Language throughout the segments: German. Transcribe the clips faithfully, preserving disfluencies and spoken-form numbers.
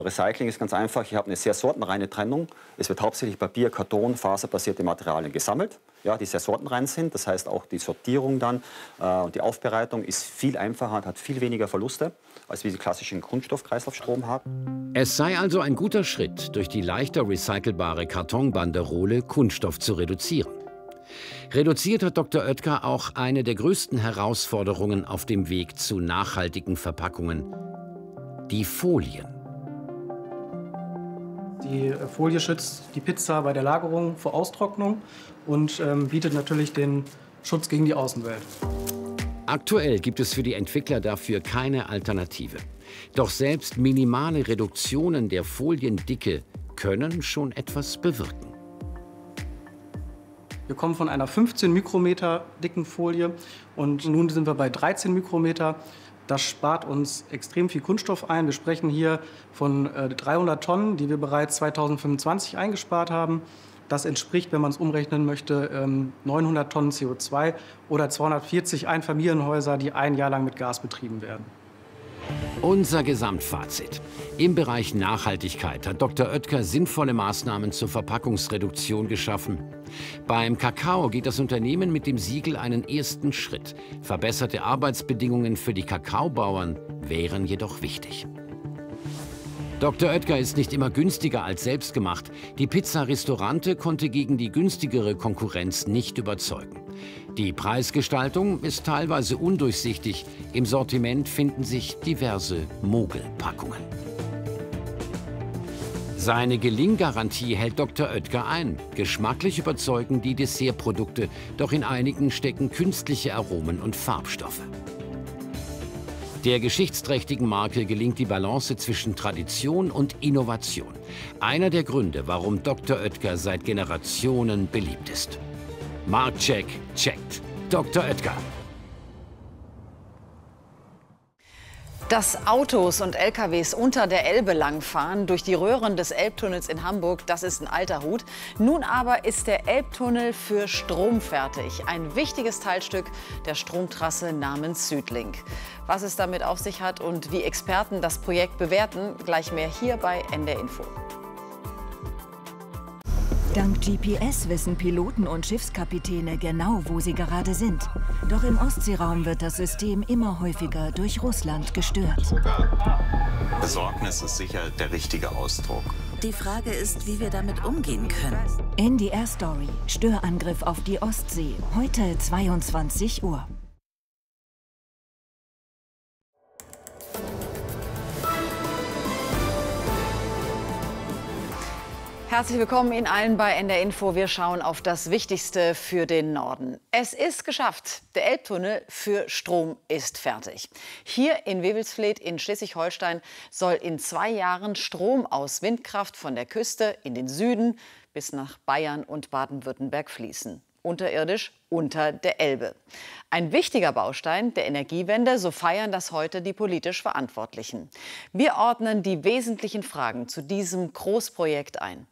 Recycling ist ganz einfach. Ich habe eine sehr sortenreine Trennung. Es wird hauptsächlich Papier, Karton, faserbasierte Materialien gesammelt, ja, die sehr sortenrein sind. Das heißt, auch die Sortierung dann äh, und die Aufbereitung ist viel einfacher und hat viel weniger Verluste, als wir die klassischen Kunststoffkreislaufstrom haben. Es sei also ein guter Schritt, durch die leichter recycelbare Kartonbanderole Kunststoff zu reduzieren. Reduziert hat Doktor Oetker auch eine der größten Herausforderungen auf dem Weg zu nachhaltigen Verpackungen: die Folien. Die Folie schützt die Pizza bei der Lagerung vor Austrocknung und ähm, bietet natürlich den Schutz gegen die Außenwelt. Aktuell gibt es für die Entwickler dafür keine Alternative. Doch selbst minimale Reduktionen der Foliendicke können schon etwas bewirken. Wir kommen von einer fünfzehn Mikrometer dicken Folie und nun sind wir bei dreizehn Mikrometer. Das spart uns extrem viel Kunststoff ein. Wir sprechen hier von äh, dreihundert Tonnen, die wir bereits zweitausendfünfundzwanzig eingespart haben. Das entspricht, wenn man es umrechnen möchte, ähm, neunhundert Tonnen C O zwei oder zweihundertvierzig Einfamilienhäuser, die ein Jahr lang mit Gas betrieben werden. Unser Gesamtfazit: Im Bereich Nachhaltigkeit hat Doktor Oetker sinnvolle Maßnahmen zur Verpackungsreduktion geschaffen. Beim Kakao geht das Unternehmen mit dem Siegel einen ersten Schritt. Verbesserte Arbeitsbedingungen für die Kakaobauern wären jedoch wichtig. Doktor Oetker ist nicht immer günstiger als selbstgemacht. Die Pizza Ristorante konnte gegen die günstigere Konkurrenz nicht überzeugen. Die Preisgestaltung ist teilweise undurchsichtig. Im Sortiment finden sich diverse Mogelpackungen. Seine Gelinggarantie hält Doktor Oetker ein. Geschmacklich überzeugen die Dessertprodukte, doch in einigen stecken künstliche Aromen und Farbstoffe. Der geschichtsträchtigen Marke gelingt die Balance zwischen Tradition und Innovation. Einer der Gründe, warum Doktor Oetker seit Generationen beliebt ist. Marktcheck checkt. Doktor Oetker. Dass Autos und L K Ws unter der Elbe langfahren, durch die Röhren des Elbtunnels in Hamburg, das ist ein alter Hut. Nun aber ist der Elbtunnel für Strom fertig. Ein wichtiges Teilstück der Stromtrasse namens Südlink. Was es damit auf sich hat und wie Experten das Projekt bewerten, gleich mehr hier bei N D R Info. Dank G P S wissen Piloten und Schiffskapitäne genau, wo sie gerade sind. Doch im Ostseeraum wird das System immer häufiger durch Russland gestört. Besorgnis ist sicher der richtige Ausdruck. Die Frage ist, wie wir damit umgehen können. N D R Story: Störangriff auf die Ostsee. Heute zweiundzwanzig Uhr. Herzlich willkommen Ihnen allen bei N D R Info. Wir schauen auf das Wichtigste für den Norden. Es ist geschafft. Der Elbtunnel für Strom ist fertig. Hier in Wewelsfleth in Schleswig-Holstein soll in zwei Jahren Strom aus Windkraft von der Küste in den Süden bis nach Bayern und Baden-Württemberg fließen. Unterirdisch unter der Elbe. Ein wichtiger Baustein der Energiewende, so feiern das heute die politisch Verantwortlichen. Wir ordnen die wesentlichen Fragen zu diesem Großprojekt ein.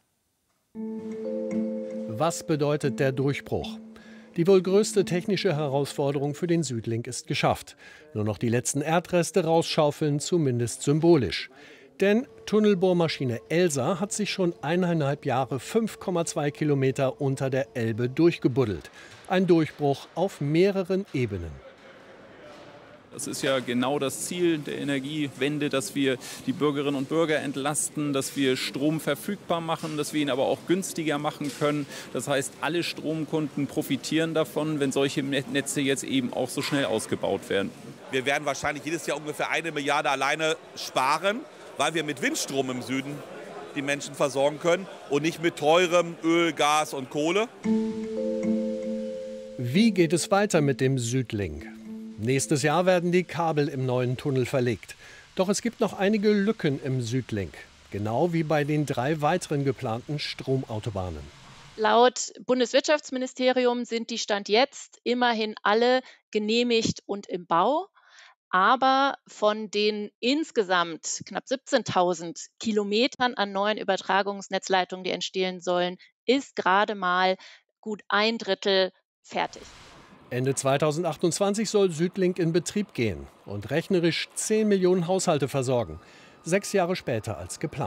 Was bedeutet der Durchbruch? Die wohl größte technische Herausforderung für den Südlink ist geschafft. Nur noch die letzten Erdreste rausschaufeln, zumindest symbolisch. Denn Tunnelbohrmaschine Elsa hat sich schon eineinhalb Jahre fünf Komma zwei Kilometer unter der Elbe durchgebuddelt. Ein Durchbruch auf mehreren Ebenen. Das ist ja genau das Ziel der Energiewende, dass wir die Bürgerinnen und Bürger entlasten, dass wir Strom verfügbar machen, dass wir ihn aber auch günstiger machen können. Das heißt, alle Stromkunden profitieren davon, wenn solche Netze jetzt eben auch so schnell ausgebaut werden. Wir werden wahrscheinlich jedes Jahr ungefähr eine Milliarde alleine sparen, weil wir mit Windstrom im Süden die Menschen versorgen können und nicht mit teurem Öl, Gas und Kohle. Wie geht es weiter mit dem Südlink? Nächstes Jahr werden die Kabel im neuen Tunnel verlegt. Doch es gibt noch einige Lücken im Südlink. Genau wie bei den drei weiteren geplanten Stromautobahnen. Laut Bundeswirtschaftsministerium sind die Stand jetzt immerhin alle genehmigt und im Bau. Aber von den insgesamt knapp siebzehntausend Kilometern an neuen Übertragungsnetzleitungen, die entstehen sollen, ist gerade mal gut ein Drittel fertig. Ende zweitausendachtundzwanzig soll Südlink in Betrieb gehen und rechnerisch zehn Millionen Haushalte versorgen. Sechs Jahre später als geplant.